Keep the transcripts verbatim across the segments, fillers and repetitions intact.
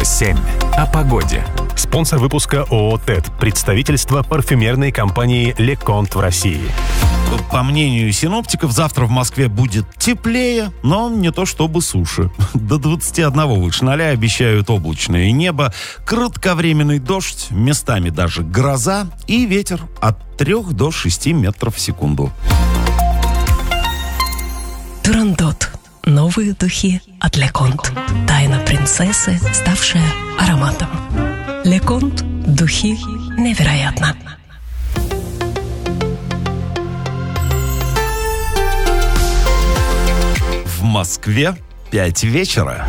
семь. О погоде. Спонсор выпуска ООО «ТЭД». Представительство парфюмерной компании «Леконт» в России. По мнению синоптиков, завтра в Москве будет теплее, но не то чтобы суше. До двадцати одного выше ноля обещают облачное небо, кратковременный дождь, местами даже гроза и ветер от трёх до шести метров в секунду. Турандот. Новые духи от Леконт. Тайна принцессы, ставшая ароматом. Леконт. Духи невероятно. В Москве пять вечера.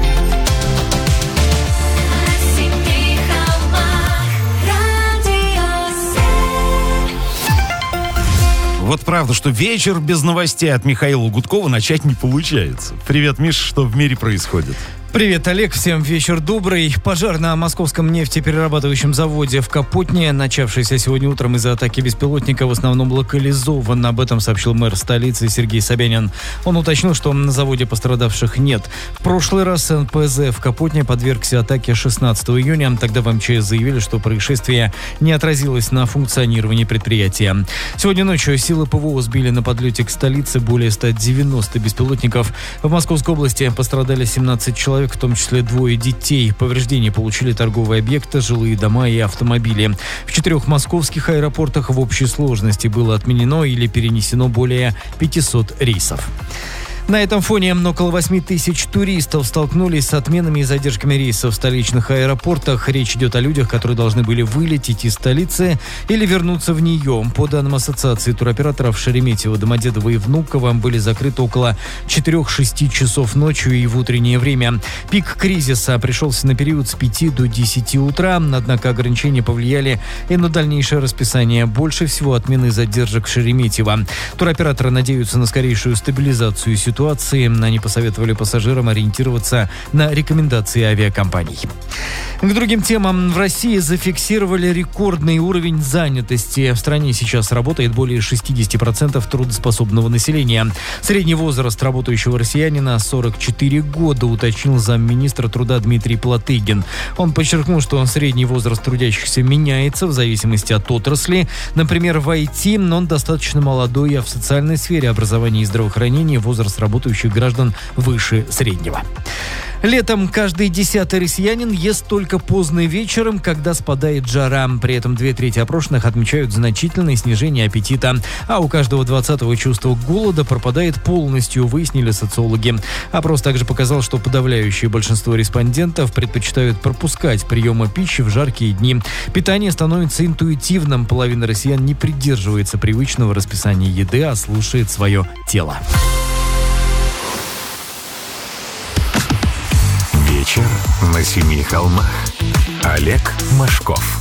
Вот правда, что вечер без новостей от Михаила Гудкова начать не получается. Привет, Миш, что в мире происходит? Привет, Олег, всем вечер добрый. Пожар на московском нефтеперерабатывающем заводе в Капотне, начавшийся сегодня утром из-за атаки беспилотника, в основном локализован. Об этом сообщил мэр столицы Сергей Собянин. Он уточнил, что на заводе пострадавших нет. В прошлый раз эн пэ зэ в Капотне подвергся атаке шестнадцатого июня. Тогда в эм че эс заявили, что происшествие не отразилось на функционировании предприятия. Сегодня ночью силы пэ вэ о сбили на подлете к столице более ста девяноста беспилотников. В Московской области пострадали семнадцать человек, в том числе двое детей. Повреждения получили торговые объекты, жилые дома и автомобили. В четырех московских аэропортах в общей сложности было отменено или перенесено более пятисот рейсов. На этом фоне около восьми тысяч туристов столкнулись с отменами и задержками рейсов в столичных аэропортах. Речь идет о людях, которые должны были вылететь из столицы или вернуться в нее. По данным Ассоциации туроператоров, Шереметьево, Домодедово и Внуково были закрыты около четырех-шести часов ночью и в утреннее время. Пик кризиса пришелся на период с пяти до десяти утра, однако ограничения повлияли и на дальнейшее расписание. Больше всего отмены задержек в Шереметьево. Туроператоры надеются на скорейшую стабилизацию ситуации. ситуации. Они посоветовали пассажирам ориентироваться на рекомендации авиакомпаний. К другим темам. В России зафиксировали рекордный уровень занятости. В стране сейчас работает более шестьдесят процентов трудоспособного населения. Средний возраст работающего россиянина сорок четыре года, уточнил замминистра труда Дмитрий Платыгин. Он подчеркнул, что средний возраст трудящихся меняется в зависимости от отрасли. Например, в ай ти он достаточно молодой, а в социальной сфере образования и здравоохранения возраст работающих граждан выше среднего. Летом каждый десятый россиянин ест только поздно вечером, когда спадает жара. При этом две трети опрошенных отмечают значительное снижение аппетита. А у каждого двадцатого чувство голода пропадает полностью, выяснили социологи. Опрос также показал, что подавляющее большинство респондентов предпочитают пропускать приемы пищи в жаркие дни. Питание становится интуитивным. Половина россиян не придерживается привычного расписания еды, а слушает свое тело. Вечер на семи холмах. Олег Машков.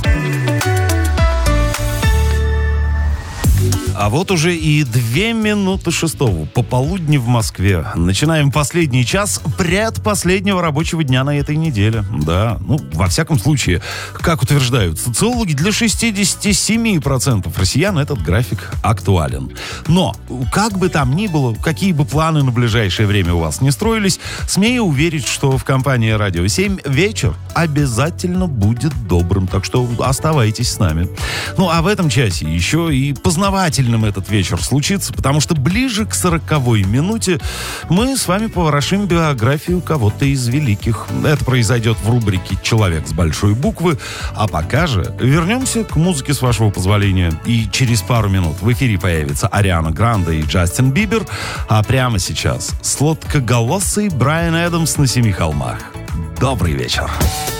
А вот уже и две минуты шестого, пополудни в Москве. Начинаем последний час предпоследнего рабочего дня на этой неделе. Да, ну, во всяком случае, как утверждают социологи, для шестидесяти семи процентов россиян этот график актуален. Но, как бы там ни было, какие бы планы на ближайшее время у вас не строились, смею уверить, что в компании «Радио семь» вечер обязательно будет добрым, так что оставайтесь с нами. Ну, а в этом часе еще и познавательный этот вечер случится, потому что ближе к сороковой минуте мы с вами поворошим биографию кого-то из великих. Это произойдет в рубрике «Человек с большой буквы», а пока же вернемся к музыке, с вашего позволения. И через пару минут в эфире появится Ариана Гранде и Джастин Бибер, а прямо сейчас сладкоголосый Брайан Эдамс на семи холмах. Добрый вечер.